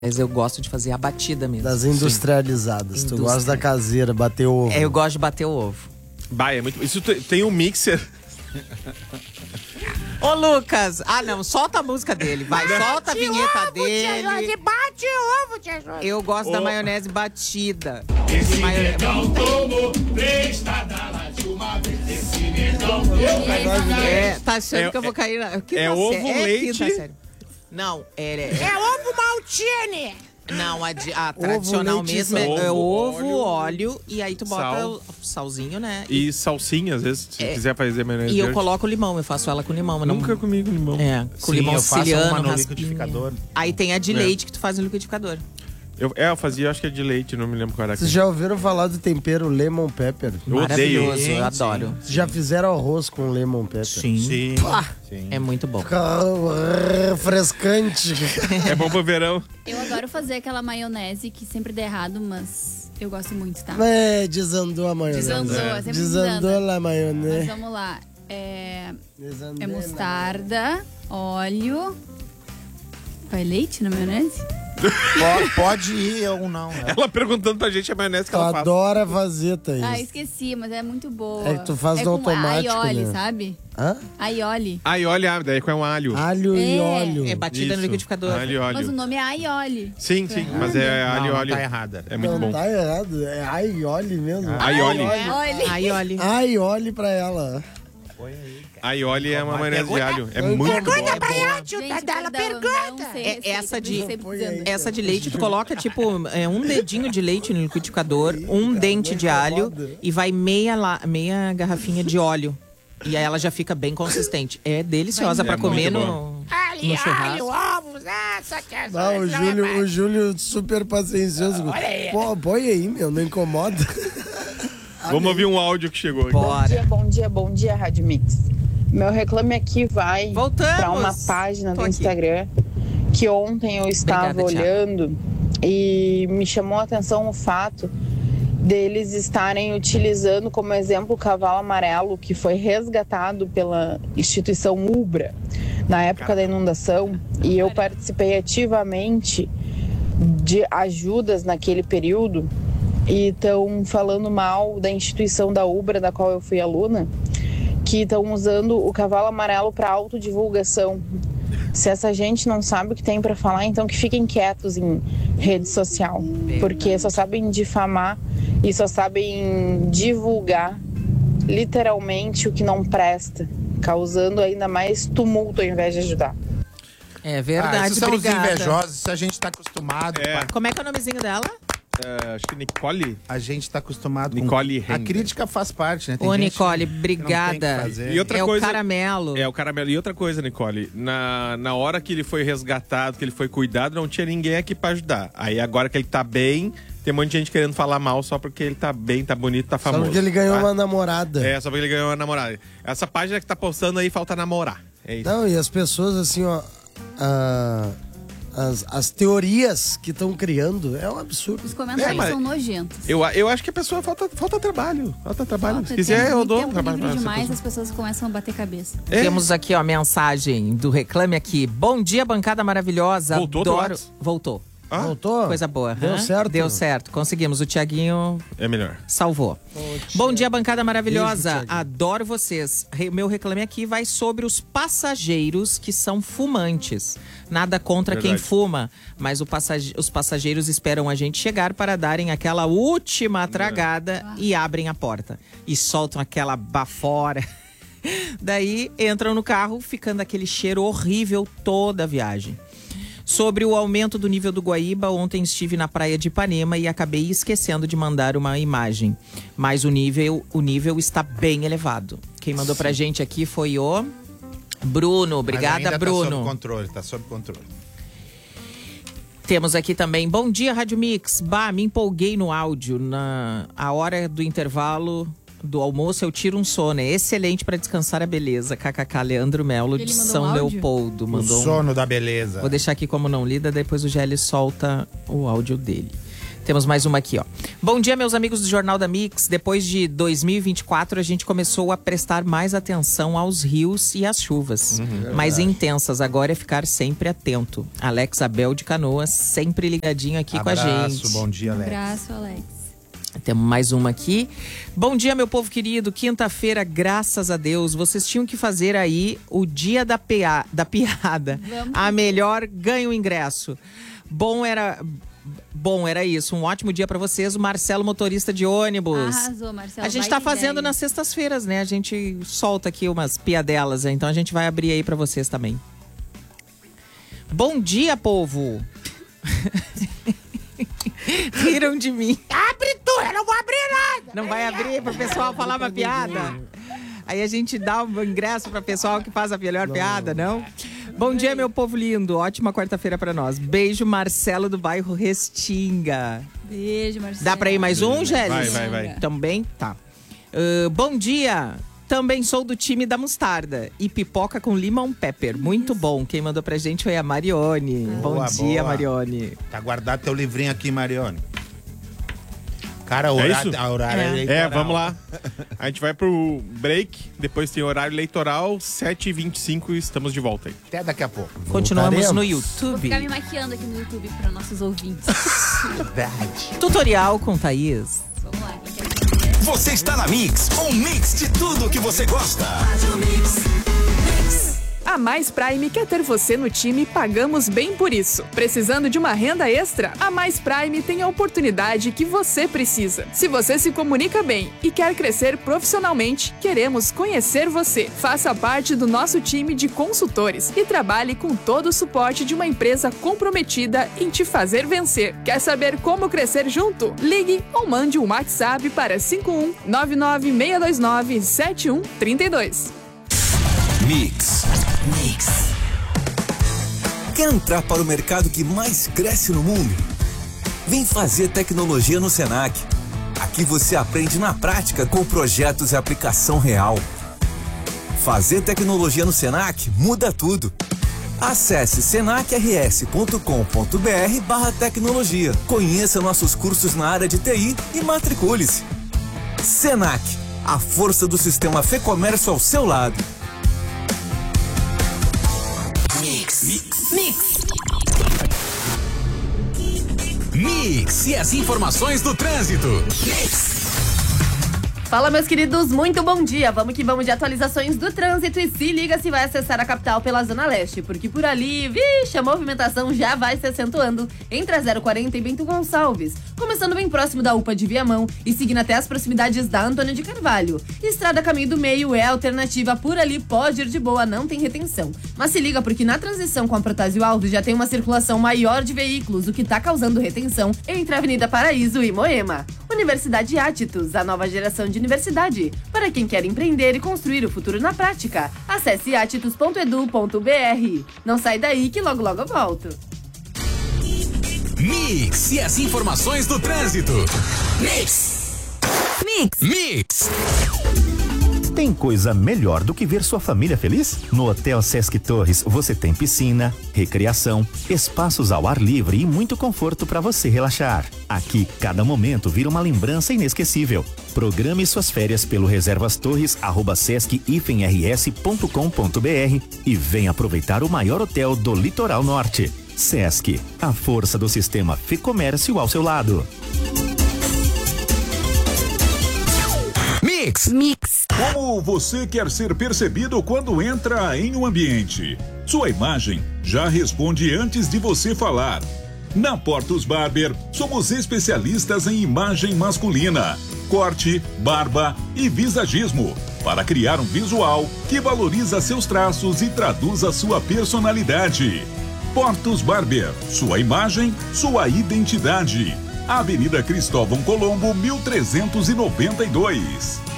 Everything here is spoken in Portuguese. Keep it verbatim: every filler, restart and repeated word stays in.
Mas eu gosto de fazer a batida mesmo. Das industrializadas. Sim. Tu gosta da caseira, bater o ovo. É, eu gosto de bater o ovo. Bah, é muito... Isso tem um mixer. Ô, Lucas! Ah, não, solta a música dele. Vai, bate solta a vinheta ovo, dele. Tia bate o ovo, tia Jorge. Eu gosto oh. da maionese batida. Esse maionese... negão tomou três tadalas de uma vez. Esse negão tomou. É, tá achando é, que eu vou cair na... Que é ovo, é leite... Não, é... É, é ovo maltine. Não, a, a tradicional ovo, mesmo é, é ovo, óleo, óleo, e aí tu bota sal. o salzinho, né? E, e salsinha, às vezes, se é, quiser fazer maionese. E eu coloco limão, eu faço ela com limão. Nunca não... comi com limão. É, com Sim, limão eu siciliano, faço uma no raspinha. liquidificador. Aí tem a de é. leite que tu faz no liquidificador. Eu, é, eu fazia, acho que é de leite, não me lembro qual era. Vocês já ouviram falar do tempero lemon pepper? Eu Maravilhoso, odeio. eu adoro. Vocês já fizeram arroz com lemon pepper? Sim. Sim. Sim. É muito bom. Refrescante. É bom pro verão. Eu adoro fazer aquela maionese que sempre dá errado, mas eu gosto muito, tá? É, desandou a maionese. Desandou, é. sempre Desandou desanda. a maionese. Mas vamos lá. É, é mostarda, óleo... Vai leite na maionese? Pode, pode ir ou não. Né? Ela perguntando pra gente a maionese que tu ela faz. adora fazer, Thaís. Ah, esqueci, mas é muito boa. É que tu faz é no com automático, aioli, né? sabe? Hã? Aioli. Aioli, ah, daí com um alho. Alho é. e óleo. É batida Isso. no liquidificador. Alho e óleo. Mas o nome é aioli. Sim, sim, ah, mas é alho e não, óleo. Não tá errada. É muito não bom. Tá errado, é aioli mesmo. Ah. Aioli. Aioli. Aioli. Aioli pra ela. Põe aí, cara. Aioli é uma maionese de alho. É Não muito pergunta bom. Pergunta pra ela, tio Gente, Tadala, perdão, pergunta. não sei É, receita, essa de- não sei dizendo. Essa de leite, tu coloca, tipo, é, um dedinho de leite no liquidificador, um dente de alho e vai meia, la, meia garrafinha de óleo. E aí ela já fica bem consistente. É deliciosa pra É comer muito no, Ali, no alho, churrasco. ovos, ah, só que as Não, o coisas Júlio, não é o Júlio super paciencioso. Pô, põe aí, meu, não incomoda. Vamos ouvir um áudio que chegou aqui. Bom Bora. dia, bom dia, bom dia, Rádio Mix. Meu reclame aqui vai Voltamos. para uma página Tô do aqui. Instagram que ontem eu estava Obrigada, olhando e me chamou a atenção o fato deles estarem utilizando como exemplo o cavalo amarelo que foi resgatado pela instituição Ubra na época da inundação, e eu participei ativamente de ajudas naquele período e estão falando mal da instituição da Ubra, da qual eu fui aluna, que estão usando o cavalo amarelo para autodivulgação. Se essa gente não sabe o que tem para falar, então que fiquem quietos em rede social, porque só sabem difamar e só sabem divulgar literalmente o que não presta, causando ainda mais tumulto ao invés de ajudar. É Ah, verdade, esses são obrigada. os invejosos, isso a gente tá acostumado. É. pá. Como é que é o nomezinho dela? É, acho que Nicole. A gente tá acostumado Nicole com... A Hender. crítica faz parte, né? Tem Ô, gente Nicole, que não obrigada. tem que fazer. E outra é coisa- o caramelo. É, o caramelo. E outra coisa, Nicole, na, na hora que ele foi resgatado, que ele foi cuidado, não tinha ninguém aqui pra ajudar. Aí agora que ele tá bem, tem um monte de gente querendo falar mal só porque ele tá bem, tá bonito, tá Só famoso. porque ele ganhou tá? uma namorada. É, só porque ele ganhou uma namorada. Essa página que tá postando aí, falta namorar. É isso. Não, e as pessoas assim, ó... ah, as, as teorias que estão criando é um absurdo. Os comentários É, mas- são nojentos. Eu, eu acho que a pessoa falta, falta trabalho. Falta trabalho. Falta Se quiser, tempo, eu dou um tempo trabalho livre pra essa demais, pessoa. as pessoas começam a bater cabeça. É. Temos aqui, ó, a mensagem do Reclame Aqui. Bom dia, bancada maravilhosa. Voltou do Adoro... Whats? Voltou. Ah, Voltou? Coisa boa. Deu hã? certo? Deu certo. Conseguimos. O Tiaguinho é melhor. salvou. Bom dia, bancada maravilhosa. Beijo, Thiaguinho. Adoro vocês. Re- Meu Reclame Aqui vai sobre os passageiros que são fumantes. Nada contra quem Verdade. fuma, mas o passage- os passageiros esperam a gente chegar para darem aquela última tragada e abrem a porta. E soltam aquela bafora. Daí entram no carro, ficando aquele cheiro horrível toda a viagem. Sobre o aumento do nível do Guaíba, ontem estive na praia de Ipanema e acabei esquecendo de mandar uma imagem. Mas o nível, o nível está bem elevado. Quem mandou pra gente aqui foi o Bruno. Mas Obrigada, ainda Bruno. Tá sob controle, tá sob controle. Temos aqui também, bom dia, Rádio Mix. Bah, me empolguei no áudio. Na a hora do intervalo do almoço, eu tiro um sono. É excelente para descansar a beleza. K K K Leandro Melo, Ele de mandou São um áudio? Leopoldo. O Mandou um- sono da beleza. Vou deixar aqui como não lida, depois o G L solta o áudio dele. Temos mais uma aqui, ó. Bom dia, meus amigos do Jornal da Mix. Depois de dois mil e vinte e quatro, a gente começou a prestar mais atenção aos rios e às chuvas. Uhum. Mais intensas. Agora é ficar sempre atento. Alex Abel de Canoas, sempre ligadinho aqui Abraço, com a gente. Bom dia, Alex. Abraço, Alex. Temos mais uma aqui. Bom dia, meu povo querido. Quinta-feira, graças a Deus, vocês tinham que fazer aí o dia da, pea... da piada. Vamos. A melhor ganha o ingresso. Bom era... Bom, era isso. Um ótimo dia pra vocês. O Marcelo, motorista de ônibus. Arrasou, Marcelo. A gente vai tá de fazendo ideia. nas sextas-feiras, né? A gente solta aqui umas piadelas, então a gente vai abrir aí pra vocês também. Bom dia, povo! Riram de mim. Abre tu, eu não vou abrir nada. Não vai abrir pro pessoal falar uma piada? Aí a gente dá o ingresso pra pessoal que faz a melhor não. piada, não? Bom dia, meu povo lindo. Ótima quarta-feira pra nós. Beijo, Marcelo, do bairro Restinga. Beijo, Marcelo. Dá pra ir mais um, Gélis? Vai, vai, vai. Também? Tá. Uh, bom dia. Também sou do time da mostarda. E pipoca com limão pepper. Muito bom. Quem mandou pra gente foi a Marione. Boa, bom dia, boa. Marione. Tá guardado teu livrinho aqui, Marione. Cara, É horário, isso? a horário É. eleitoral. É, vamos lá. A gente vai pro break, depois tem horário eleitoral, sete e vinte e cinco e estamos de volta aí. Até daqui a pouco. Continuamos Voltaremos. no Vou YouTube. ficar me maquiando aqui no YouTube para nossos ouvintes. Verdade. Tutorial com Thaís. Vamos lá, quem quer entender? Você está na Mix, um mix de tudo que você gosta. A Mais Prime quer ter você no time e pagamos bem por isso. Precisando de uma renda extra? A Mais Prime tem a oportunidade que você precisa. Se você se comunica bem e quer crescer profissionalmente, queremos conhecer você. Faça parte do nosso time de consultores e trabalhe com todo o suporte de uma empresa comprometida em te fazer vencer. Quer saber como crescer junto? Ligue ou mande um WhatsApp para cinco um nove nove seis dois nove sete um três dois. Mix. Mix. Quer entrar para o mercado que mais cresce no mundo? Vem fazer tecnologia no Senac. Aqui você aprende na prática com projetos e aplicação real. Fazer tecnologia no Senac muda tudo. Acesse senacrs.com.br barra tecnologia. Conheça nossos cursos na área de T I e matricule-se. Senac, a força do sistema Fê-Comércio ao seu lado. Mix. Mix. Mix. Mix e as informações do trânsito. Mix. Fala, meus queridos, muito bom dia. Vamos que vamos de atualizações do trânsito e se liga se vai acessar a capital pela Zona Leste, porque por ali, vixe, a movimentação já vai se acentuando entre a zero quarenta e Bento Gonçalves, começando bem próximo da U P A de Viamão e seguindo até as proximidades da Antônio de Carvalho. Estrada Caminho do Meio é a alternativa, por ali pode ir de boa, não tem retenção. Mas se liga porque na transição com a Protásio Alves já tem uma circulação maior de veículos, o que tá causando retenção entre a Avenida Paraíso e Moema. Universidade Átitos, a nova geração de universidade, para quem quer empreender e construir o futuro na prática. Acesse atitus ponto edu ponto br. Não sai daí que logo logo eu volto. Mix e as informações do trânsito. Mix. Mix. Mix. Tem coisa melhor do que ver sua família feliz? No Hotel Sesc Torres você tem piscina, recreação, espaços ao ar livre e muito conforto para você relaxar. Aqui, cada momento vira uma lembrança inesquecível. Programe suas férias pelo reservastorres arroba sesc rs ponto com ponto br e venha aproveitar o maior hotel do litoral norte. Sesc, a força do sistema Fê-Comércio ao seu lado. Mix. Mix. Como você quer ser percebido quando entra em um ambiente? Sua imagem já responde antes de você falar. Na Portos Barber, somos especialistas em imagem masculina, corte, barba e visagismo, para criar um visual que valoriza seus traços e traduz a sua personalidade. Portos Barber, sua imagem, sua identidade. Avenida Cristóvão Colombo, mil trezentos e noventa e dois.